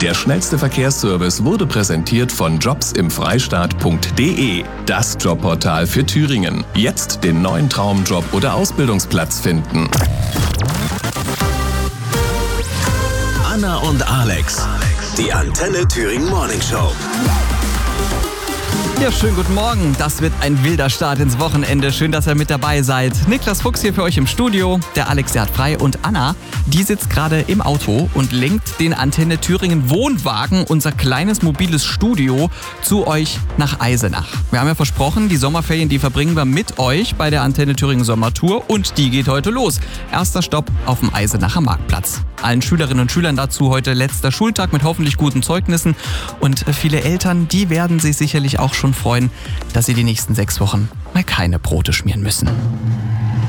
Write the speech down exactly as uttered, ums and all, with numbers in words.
Der schnellste Verkehrsservice wurde präsentiert von jobs im freistaat punkt de, das Jobportal für Thüringen. Jetzt den neuen Traumjob oder Ausbildungsplatz finden. Anna und Alex, die Antenne Thüringen Morning Show. Ja, schönen guten Morgen. Das wird ein wilder Start ins Wochenende. Schön, dass ihr mit dabei seid. Niklas Fuchs hier für euch im Studio. Der Alex, der hat frei. Und Anna, die sitzt gerade im Auto und lenkt den Antenne Thüringen Wohnwagen, unser kleines mobiles Studio, zu euch nach Eisenach. Wir haben ja versprochen, die Sommerferien, die verbringen wir mit euch bei der Antenne Thüringen Sommertour. Und die geht heute los. Erster Stopp auf dem Eisenacher Marktplatz. Allen Schülerinnen und Schülern dazu heute letzter Schultag mit hoffentlich guten Zeugnissen. Und viele Eltern, die werden sich sicherlich auch schon freuen, dass sie die nächsten sechs Wochen mal keine Brote schmieren müssen.